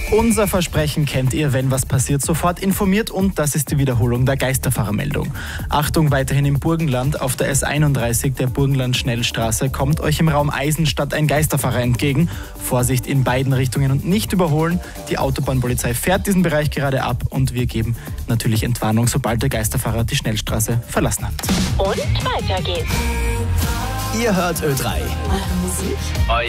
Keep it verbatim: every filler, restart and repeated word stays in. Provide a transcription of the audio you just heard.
Unser Versprechen kennt ihr, wenn was passiert, sofort informiert, und das ist die Wiederholung der Geisterfahrermeldung. Achtung, weiterhin im Burgenland. Auf der S einunddreißig der Burgenland-Schnellstraße kommt euch im Raum Eisenstadt ein Geisterfahrer entgegen. Vorsicht in beiden Richtungen und nicht überholen. Die Autobahnpolizei fährt diesen Bereich gerade ab und wir geben natürlich Entwarnung, sobald der Geisterfahrer die Schnellstraße verlassen hat. Und weiter geht's. Ihr hört Ö drei. Eure Musik. Euer